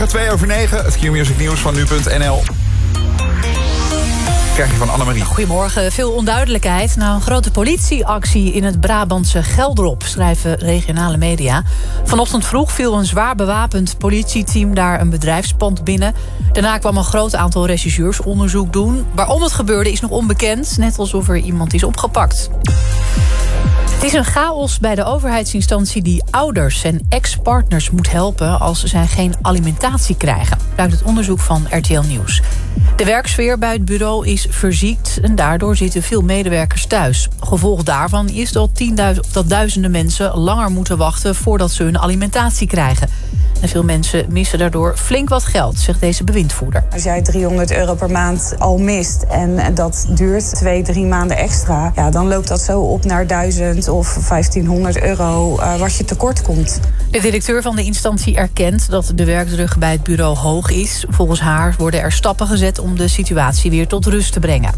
2:09, het Q-Music nieuws van nu.nl. Krijg je van Annemarie. Goedemorgen. Veel onduidelijkheid na een grote politieactie in het Brabantse Gelderop, schrijven regionale media. Vanochtend vroeg viel een zwaar bewapend politieteam daar een bedrijfspand binnen. Daarna kwam een groot aantal rechercheurs onderzoek doen. Waarom het gebeurde is nog onbekend, net alsof er iemand is opgepakt. Het is een chaos bij de overheidsinstantie die ouders en ex-partners moet helpen als zij geen alimentatie krijgen, blijkt het onderzoek van RTL Nieuws. De werksfeer bij het bureau is verziekt en daardoor zitten veel medewerkers thuis. Gevolg daarvan is dat duizenden mensen langer moeten wachten voordat ze hun alimentatie krijgen. En veel mensen missen daardoor flink wat geld, zegt deze bewindvoerder. Als jij €300 per maand al mist en dat duurt 2-3 maanden extra, ja, dan loopt dat zo op naar 1000 of €1500 wat je tekort komt. De directeur van de instantie erkent dat de werkdruk bij het bureau hoog is. Volgens haar worden er stappen gezet om de situatie weer tot rust te brengen.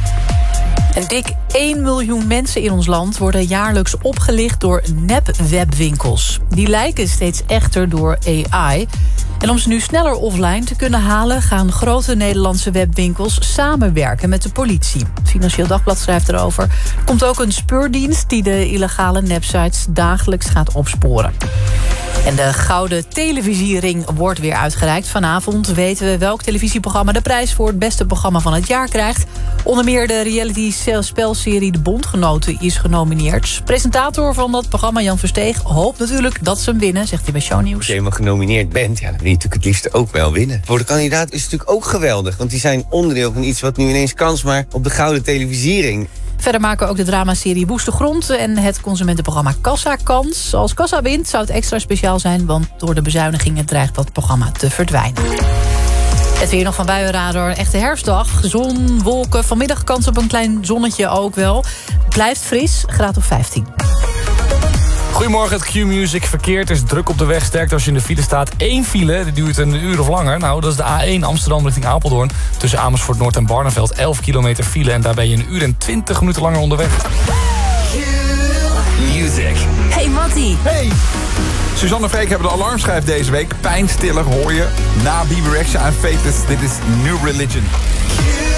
En dik 1 miljoen mensen in ons land worden jaarlijks opgelicht door nep-webwinkels. Die lijken steeds echter door AI. En om ze nu sneller offline te kunnen halen, gaan grote Nederlandse webwinkels samenwerken met de politie. Het Financieel Dagblad schrijft erover. Er komt ook een speurdienst die de illegale nepsites dagelijks gaat opsporen. En de Gouden Televisiering wordt weer uitgereikt. Vanavond weten we welk televisieprogramma de prijs voor het beste programma van het jaar krijgt. Onder meer de reality-spelserie De Bondgenoten is genomineerd. Presentator van dat programma, Jan Versteeg, hoopt natuurlijk dat ze hem winnen, zegt hij bij Shownieuws. Als je eenmaal genomineerd bent, ja, dan wil je natuurlijk het liefst ook wel winnen. Voor de kandidaat is het natuurlijk ook geweldig, want die zijn onderdeel van iets wat nu ineens kans maakt op de Gouden Televisiering. Verder maken ook de dramaserie Woeste Grond en het consumentenprogramma Kassa kans. Als Kassa wint zou het extra speciaal zijn, want door de bezuinigingen dreigt dat programma te verdwijnen. Het weer nog van Buienradar. Een echte herfstdag. Zon, wolken. Vanmiddag kans op een klein zonnetje ook wel. Blijft fris, graad of 15. Goedemorgen, het Q-Music. Verkeer is druk op de weg. Sterk als je in de file staat. 1 file, die duurt een uur of langer. Nou, dat is de A1 Amsterdam richting Apeldoorn. Tussen Amersfoort Noord en Barneveld. 11 kilometer file en daar ben je een uur en 20 minuten langer onderweg. Q-Music. Hey Mattie. Hey. Suzanne Freek hebben de alarmschijf deze week. Pijnstiller hoor je. Na Bebe Rexha en Faithless. Dit is New Religion.